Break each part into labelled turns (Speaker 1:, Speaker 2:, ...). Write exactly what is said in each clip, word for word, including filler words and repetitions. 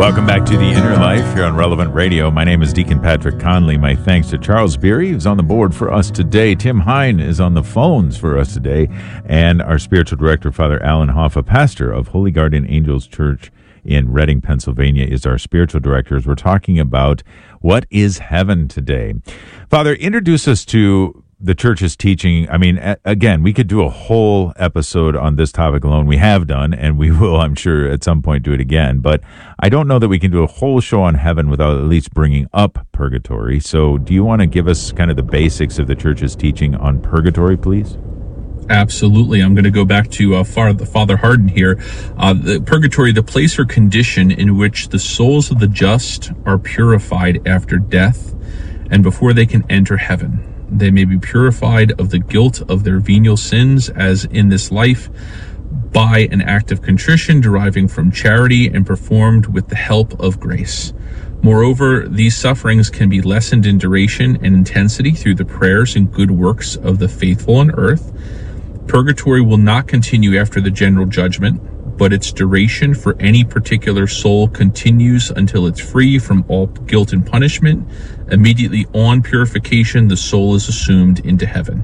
Speaker 1: Welcome back to The Inner Life here on Relevant Radio. My name is Deacon Patrick Conley. My thanks to Charles Beery, who's on the board for us today. Tim Hine is on the phones for us today. And our spiritual director, Father Alan Hoffa, pastor of Holy Guardian Angels Church in Reading, Pennsylvania, is our spiritual director as we're talking about what is heaven today. Father, introduce us to the church's teaching. I mean, again, we could do a whole episode on this topic alone. We have done, and we will, I'm sure, at some point do it again. But I don't know that we can do a whole show on heaven without at least bringing up purgatory. So do you want to give us kind of the basics of the church's teaching on purgatory, please?
Speaker 2: Absolutely. I'm going to go back to uh, Father Hardon here. Uh, the purgatory, the place or condition in which the souls of the just are purified after death and before they can enter heaven. They may be purified of the guilt of their venial sins as in this life by an act of contrition deriving from charity and performed with the help of grace. Moreover, these sufferings can be lessened in duration and intensity through the prayers and good works of the faithful on earth. Purgatory will not continue after the general judgment, but its duration for any particular soul continues until it's free from all guilt and punishment. Immediately on purification, the soul is assumed into heaven.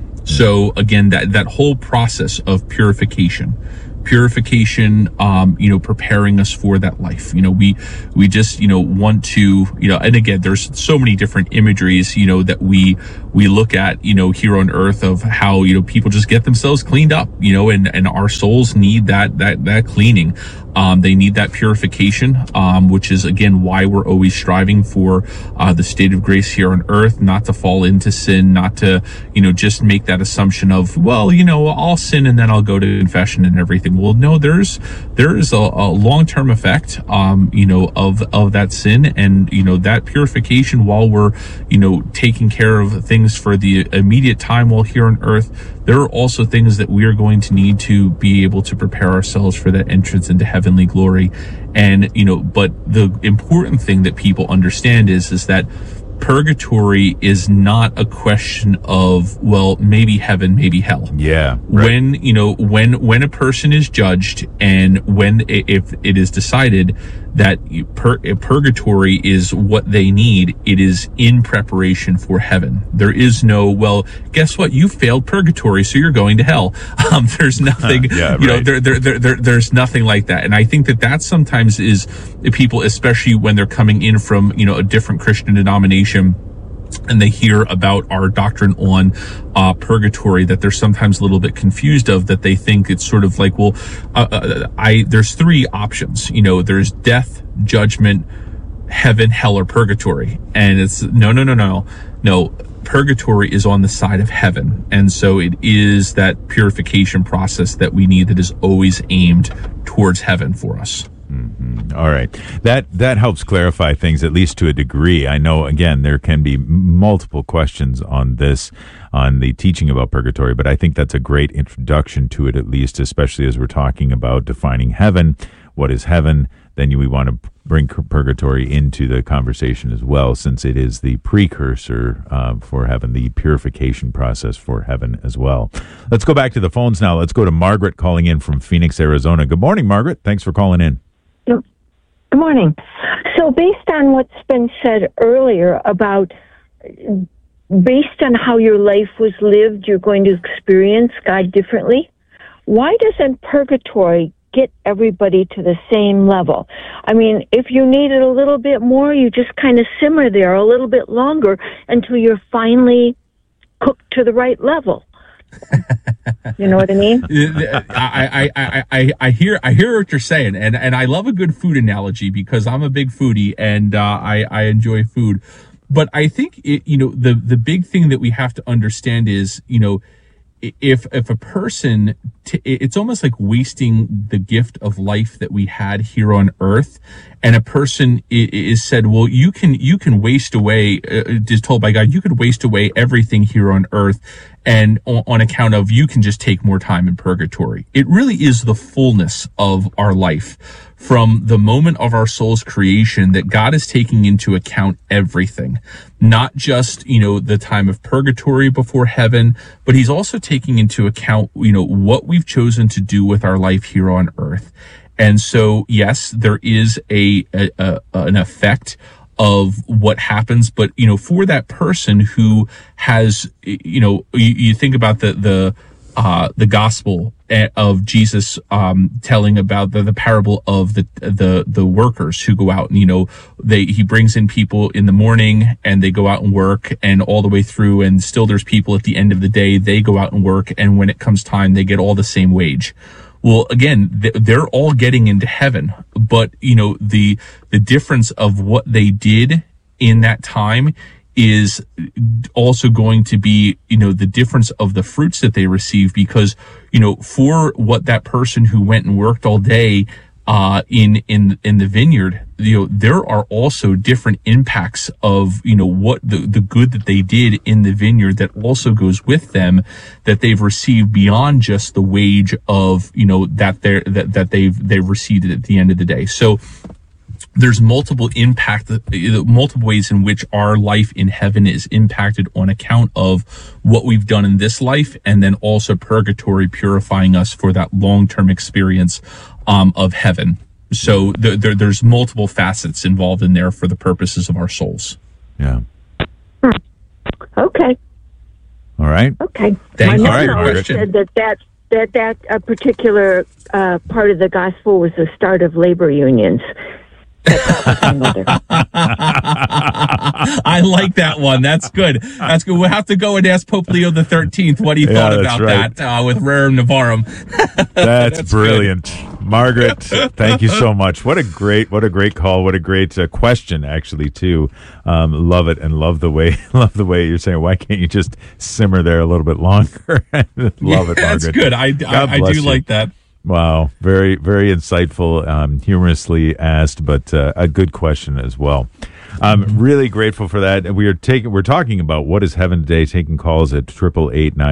Speaker 2: So again, that, that whole process of purification, purification, um, you know, preparing us for that life. You know, we, we just, you know, want to, you know, and again, there's so many different imageries, you know, that we, we look at, you know, here on earth of how, you know, people just get themselves cleaned up, you know, and, and our souls need that, that, that cleaning. Um, they need that purification, um, which is, again, why we're always striving for uh, the state of grace here on earth, not to fall into sin, not to, you know, just make that assumption of, well, you know, I'll sin and then I'll go to confession and everything. Well, no, there's there is a, a long-term effect, um, you know, of of that sin, and, you know, that purification while we're, you know, taking care of things for the immediate time while here on earth. There are also things that we are going to need to be able to prepare ourselves for that entrance into heavenly glory. And, you know, but the important thing that people understand is, is that purgatory is not a question of, well, maybe heaven, maybe hell.
Speaker 1: Yeah. Right.
Speaker 2: When, you know, when, when a person is judged and when, if it is decided that pur- purgatory is what they need, it is in preparation for heaven. There is no, well, guess what? You failed purgatory, so you're going to hell. Um, there's nothing,
Speaker 1: yeah,
Speaker 2: you
Speaker 1: right.
Speaker 2: know, there, there, there, there, there's nothing like that. And I think that that sometimes is people, especially when they're coming in from, you know, a different Christian denomination, and they hear about our doctrine on uh, purgatory, that they're sometimes a little bit confused of, that they think it's sort of like, well, uh, uh, I there's three options. You know, there's death, judgment, heaven, hell, or purgatory. And it's no, no, no, no, no. Purgatory is on the side of heaven. And so it is that purification process that we need that is always aimed towards heaven for us.
Speaker 1: Mm-hmm. All right. That that helps clarify things, at least to a degree. I know, again, there can be multiple questions on this, on the teaching about purgatory, but I think that's a great introduction to it, at least, especially as we're talking about defining heaven. What is heaven? Then we want to bring purgatory into the conversation as well, since it is the precursor uh, for heaven, the purification process for heaven as well. Let's go back to the phones now. Let's go to Margaret calling in from Phoenix, Arizona. Good morning, Margaret. Thanks for calling in.
Speaker 3: Good morning. So based on what's been said earlier about, based on how your life was lived, you're going to experience God differently, why doesn't purgatory get everybody to the same level? I mean, if you needed a little bit more, you just kind of simmer there a little bit longer until you're finally cooked to the right level. You know what I mean?
Speaker 2: I, I, I, I hear I hear what you're saying, and, and I love a good food analogy because I'm a big foodie and uh, I, I enjoy food. But I think it, you know, the the big thing that we have to understand is, you know, if if a person, t- it's almost like wasting the gift of life that we had here on earth, and a person is said, well, you can you can waste away, uh, is told by God, you could waste away everything here on earth, and on, on account of you can just take more time in purgatory. It really is the fullness of our life. From the moment of our soul's creation, that God is taking into account everything, not just, you know, the time of purgatory before heaven, but he's also taking into account, you know, what we've chosen to do with our life here on earth. And so, yes, there is a, a, a an effect of what happens, but, you know, for that person who has, you know, you, you think about the, the, uh, the gospel of Jesus, um, telling about the, the parable of the, the, the workers who go out and, you know, they, he brings in people in the morning and they go out and work and all the way through, and still there's people at the end of the day, they go out and work, and when it comes time, they get all the same wage. Well, again, they're all getting into heaven, but, you know, the, the difference of what they did in that time is also going to be, you know, the difference of the fruits that they receive, because, you know, for what that person who went and worked all day, uh, in, in, in the vineyard, you know, there are also different impacts of, you know, what the, the good that they did in the vineyard that also goes with them, that they've received beyond just the wage of, you know, that they're, that, that they've, they've received at the end of the day. So there's multiple impact, multiple ways in which our life in heaven is impacted on account of what we've done in this life, and then also purgatory purifying us for that long-term experience um, of heaven. So there, there, there's multiple facets involved in there for the purposes of our souls.
Speaker 1: Yeah.
Speaker 3: Hmm. Okay.
Speaker 1: All right.
Speaker 3: Okay.
Speaker 2: Thank
Speaker 3: My
Speaker 2: you.
Speaker 1: All right,
Speaker 3: knowledge
Speaker 1: Margaret.
Speaker 3: said that that that that a particular uh, part of the gospel was the start of labor unions.
Speaker 2: I like that one. That's good. That's good. We'll have to go and ask Pope Leo the thirteenth what he
Speaker 1: Yeah,
Speaker 2: thought
Speaker 1: that's
Speaker 2: about
Speaker 1: right.
Speaker 2: that uh, with Rerum Novarum.
Speaker 1: That's,
Speaker 2: That's
Speaker 1: brilliant. Margaret, thank you so much. What a great, what a great call. What a great uh, question, actually, too. Um, love it, and love the way, love the way you're saying, why can't you just simmer there a little bit longer? Love
Speaker 2: Yeah,
Speaker 1: it, Margaret.
Speaker 2: that's good. I, I, I
Speaker 1: bless
Speaker 2: do
Speaker 1: you.
Speaker 2: like that.
Speaker 1: Wow, very, very insightful, um, humorously asked, but uh, a good question as well. I'm really grateful for that. We are taking, we're talking about what is heaven today. Taking calls at triple eight nine.